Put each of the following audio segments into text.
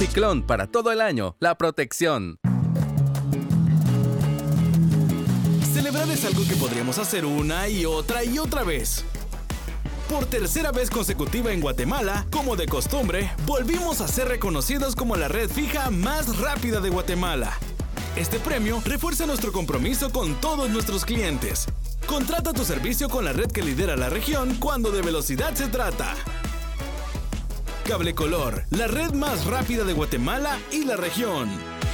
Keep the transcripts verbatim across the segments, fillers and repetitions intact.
Ciclón, para todo el año, la protección. Celebrar es algo que podríamos hacer una y otra y otra vez. Por tercera vez consecutiva en Guatemala, como de costumbre, volvimos a ser reconocidos como la red fija más rápida de Guatemala. Este premio refuerza nuestro compromiso con todos nuestros clientes. Contrata tu servicio con la red que lidera la región cuando de velocidad se trata. Cablecolor, la red más rápida de Guatemala y la región.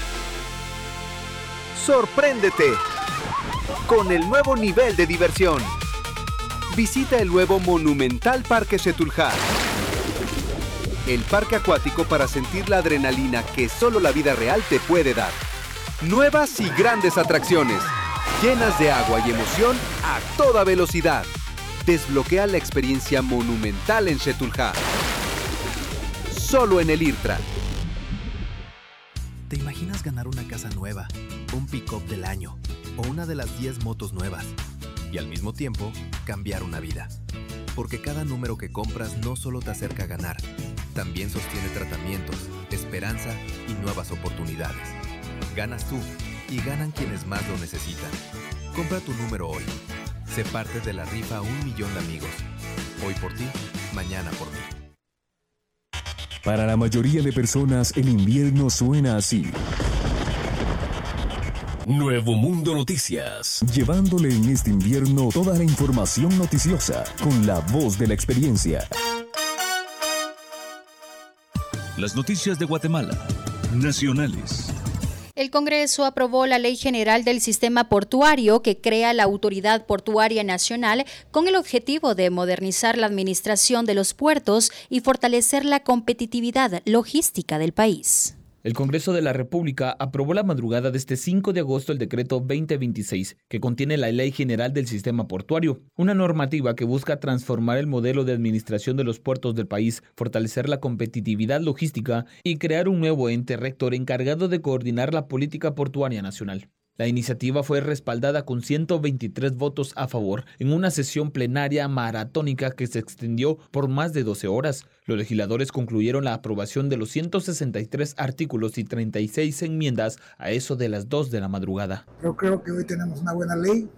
Sorpréndete con el nuevo nivel de diversión. Visita el nuevo monumental Parque Xetulhá. El parque acuático para sentir la adrenalina que solo la vida real te puede dar. Nuevas y grandes atracciones, llenas de agua y emoción a toda velocidad. Desbloquea la experiencia monumental en Xetulhá. Solo en el IRTRA. ¿Te imaginas ganar una casa nueva, un pick-up del año o una de las diez motos nuevas? Y al mismo tiempo, cambiar una vida. Porque cada número que compras no solo te acerca a ganar, también sostiene tratamientos, esperanza y nuevas oportunidades. Ganas tú y ganan quienes más lo necesitan. Compra tu número hoy. Sé parte de la rifa Un Millón de Amigos. Hoy por ti, mañana por mí. Para la mayoría de personas, el invierno suena así. Nuevo Mundo Noticias, llevándole en este invierno toda la información noticiosa con la voz de la experiencia. Las noticias de Guatemala, nacionales. El Congreso aprobó la Ley General del Sistema Portuario que crea la Autoridad Portuaria Nacional con el objetivo de modernizar la administración de los puertos y fortalecer la competitividad logística del país. El Congreso de la República aprobó la madrugada de este cinco de agosto el decreto veinte veintiséis, que contiene la Ley General del Sistema Portuario, una normativa que busca transformar el modelo de administración de los puertos del país, fortalecer la competitividad logística y crear un nuevo ente rector encargado de coordinar la política portuaria nacional. La iniciativa fue respaldada con ciento veintitrés votos a favor en una sesión plenaria maratónica que se extendió por más de doce horas. Los legisladores concluyeron la aprobación de los ciento sesenta y tres artículos y treinta y seis enmiendas a eso de las dos de la madrugada. Yo creo que hoy tenemos una buena ley.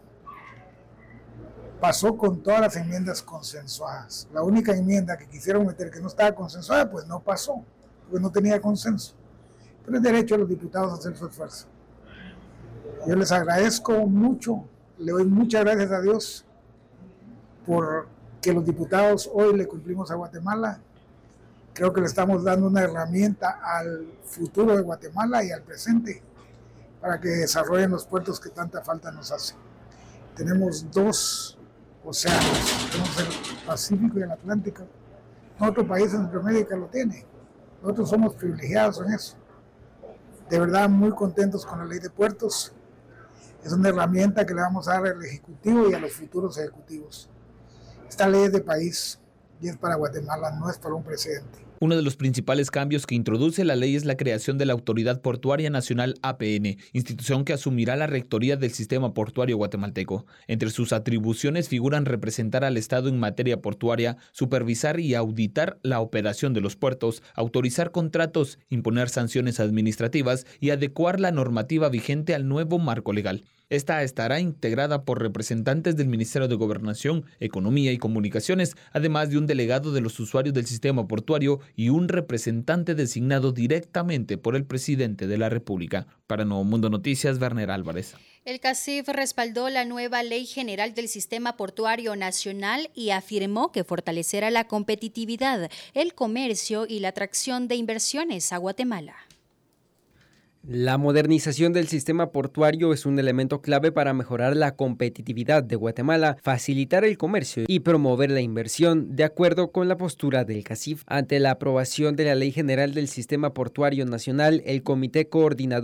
Pasó con todas las enmiendas consensuadas. La única enmienda que quisieron meter que no estaba consensuada, pues no pasó, porque no tenía consenso. Pero es derecho a los diputados a hacer su esfuerzo. Yo les agradezco mucho, le doy muchas gracias a Dios por que los diputados hoy le cumplimos a Guatemala. Creo que le estamos dando una herramienta al futuro de Guatemala y al presente para que desarrollen los puertos que tanta falta nos hacen. Tenemos dos océanos, tenemos el Pacífico y el Atlántico. No otro país en Centroamérica lo tiene. Nosotros somos privilegiados en eso. De verdad, muy contentos con la ley de puertos. Es una herramienta que le vamos a dar al Ejecutivo y a los futuros ejecutivos. Esta ley es de país y es para Guatemala, no es para un presidente. Uno de los principales cambios que introduce la ley es la creación de la Autoridad Portuaria Nacional A P N, institución que asumirá la rectoría del sistema portuario guatemalteco. Entre sus atribuciones figuran representar al Estado en materia portuaria, supervisar y auditar la operación de los puertos, autorizar contratos, imponer sanciones administrativas y adecuar la normativa vigente al nuevo marco legal. Esta estará integrada por representantes del Ministerio de Gobernación, Economía y Comunicaciones, además de un delegado de los usuarios del sistema portuario y un representante designado directamente por el presidente de la República. Para Nuevo Mundo Noticias, Werner Álvarez. El CACIF respaldó la nueva Ley General del Sistema Portuario Nacional y afirmó que fortalecerá la competitividad, el comercio y la atracción de inversiones a Guatemala. La modernización del sistema portuario es un elemento clave para mejorar la competitividad de Guatemala, facilitar el comercio y promover la inversión, de acuerdo con la postura del CACIF. Ante la aprobación de la Ley General del Sistema Portuario Nacional, el Comité Coordinador